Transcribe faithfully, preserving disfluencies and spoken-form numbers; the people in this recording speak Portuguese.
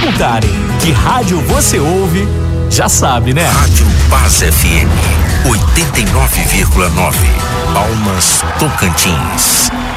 perguntarem que rádio você ouve, já sabe, né? Rádio Paz F M oitenta e nove vírgula nove, Palmas, Tocantins.